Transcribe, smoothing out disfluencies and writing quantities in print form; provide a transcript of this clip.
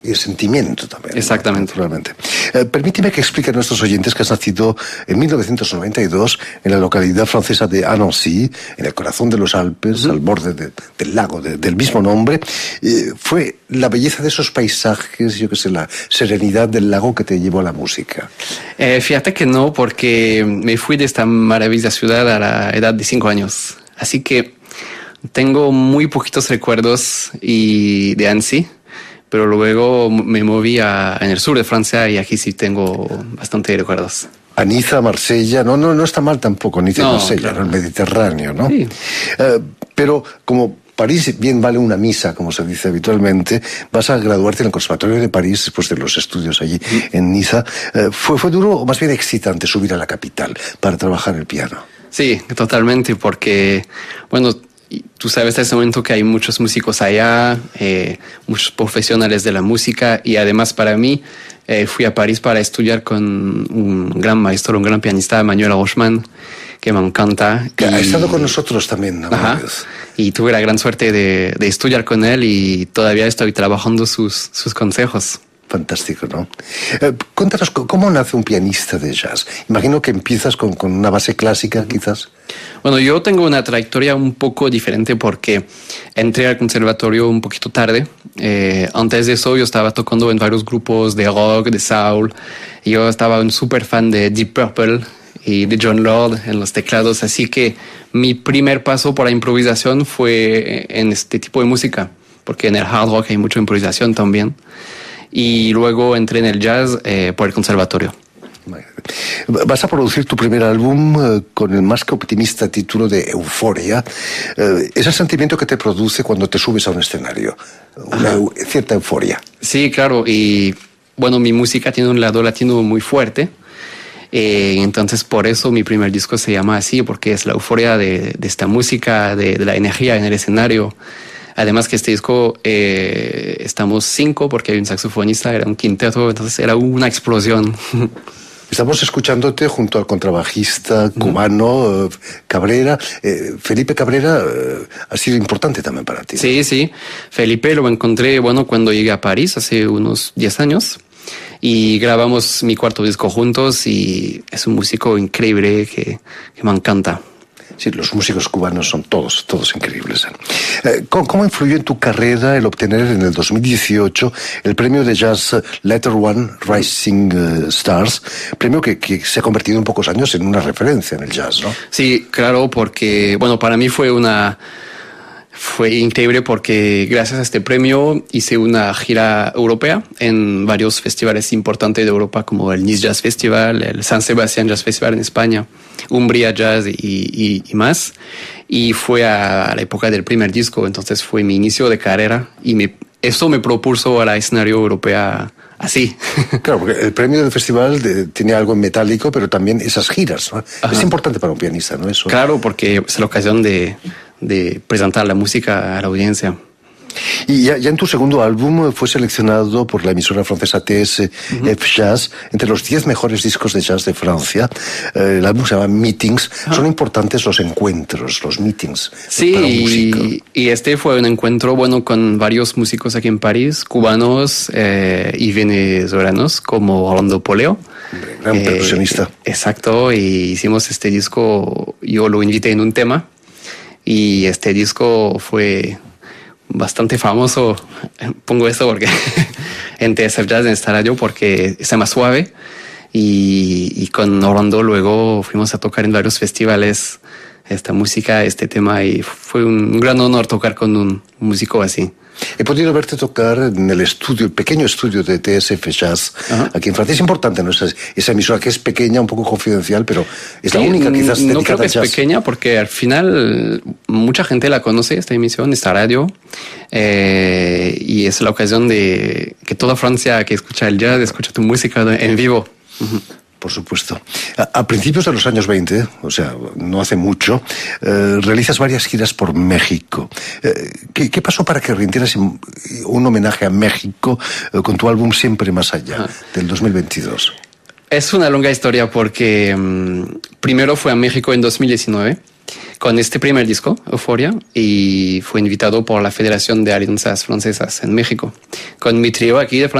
Y el sentimiento también. Exactamente. Naturalmente. Permíteme que explique a nuestros oyentes que has nacido en 1992 en la localidad francesa de Annecy, en el corazón de los Alpes, al borde del lago del mismo nombre. ¿Fue la belleza de esos paisajes, yo qué sé, la serenidad del lago que te llevó a la música? Fíjate que no, porque me fui de esta maravillosa ciudad a la edad de 5 años. Así que tengo muy poquitos recuerdos de Annecy. Pero luego me moví en el sur de Francia y aquí sí tengo bastante recuerdos. A Niza, Marsella, no está mal tampoco, Niza y Marsella, claro. El Mediterráneo, ¿no? Sí. Pero como París bien vale una misa, como se dice habitualmente, vas a graduarte en el Conservatorio de París después de los estudios allí en Niza. ¿Fue duro o más bien excitante subir a la capital para trabajar el piano? Sí, totalmente, porque, bueno, tú sabes en este momento que hay muchos músicos allá, muchos profesionales de la música, y además para mí fui a París para estudiar con un gran maestro, un gran pianista, Manuel Rochman, que me encanta. Que ha estado con nosotros también. Ajá, y tuve la gran suerte de estudiar con él y todavía estoy trabajando sus consejos. Fantástico, ¿no? Cuéntanos, ¿cómo nace un pianista de jazz? Imagino que empiezas con una base clásica, quizás. Bueno, yo tengo una trayectoria un poco diferente porque entré al conservatorio un poquito tarde. Antes de eso yo estaba tocando en varios grupos de rock, de soul. Yo estaba un súper fan de Deep Purple y de John Lord en los teclados. Así que mi primer paso por la improvisación fue en este tipo de música, porque en el hard rock hay mucha improvisación también. Y luego entré en el jazz por el conservatorio. Vas a producir tu primer álbum con el más que optimista título de Euforia. Es el sentimiento que te produce cuando te subes a un escenario, una cierta euforia. Sí, claro, y bueno, mi música tiene un lado latino muy fuerte, entonces por eso mi primer disco se llama así, porque es la euforia de esta música, de la energía en el escenario. Además que este disco estamos 5 porque hay un saxofonista, era un quinteto, entonces era una explosión. Estamos escuchándote junto al contrabajista cubano Cabrera. Felipe Cabrera ha sido importante también para ti, ¿no? Sí. Felipe lo encontré, bueno, cuando llegué a París hace unos 10 años y grabamos mi cuarto disco juntos y es un músico increíble que me encanta. Sí, los músicos cubanos son todos increíbles. ¿Cómo influyó en tu carrera el obtener en el 2018 el premio de jazz Letter One Rising Stars? Premio que se ha convertido en pocos años en una referencia en el jazz, ¿no? Sí, claro, porque, bueno, para mí fue increíble porque gracias a este premio hice una gira europea en varios festivales importantes de Europa como el Nice Jazz Festival, el San Sebastián Jazz Festival en España, Umbria Jazz y más. Y fue a la época del primer disco, entonces fue mi inicio de carrera y eso me propulsó a la escenario europea así. Claro, porque el premio del festival tiene algo en metálico, pero también esas giras, ¿no? Es importante para un pianista, ¿no? Eso. Claro, porque es la ocasión de presentar la música a la audiencia. Y ya en tu segundo álbum fue seleccionado por la emisora francesa TSF Jazz entre los 10 mejores discos de jazz de Francia. El álbum se llama Meetings. Son importantes los encuentros, los meetings para un músico. Y este fue un encuentro bueno con varios músicos aquí en París, cubanos y venezolanos como Orlando Poleo. Gran percusionista. Exacto, y hicimos este disco, yo lo invité en un tema y este disco fue bastante famoso. Pongo esto porque en TSF Jazz en esta radio porque está más suave y con Orlando luego fuimos a tocar en varios festivales esta música, este tema y fue un gran honor tocar con un músico así. He podido verte tocar en el estudio, el pequeño estudio de TSF Jazz, aquí en Francia. Es importante, ¿no? Esa emisora que es pequeña, un poco confidencial, pero es la única quizás dedicada no creo que al jazz. Es pequeña porque al final mucha gente la conoce, esta emisión, esta radio, y es la ocasión de que toda Francia que escucha el jazz, escucha tu música en vivo. Por supuesto. A principios de los años 20, o sea, no hace mucho, realizas varias giras por México. ¿Qué pasó para que rindieras un homenaje a México con tu álbum Siempre Más Allá, del 2022? Es una longa historia porque primero fue a México en 2019, con este primer disco, Euphoria, y fue invitado por la Federación de Alianzas Francesas en México. Con mi trío aquí de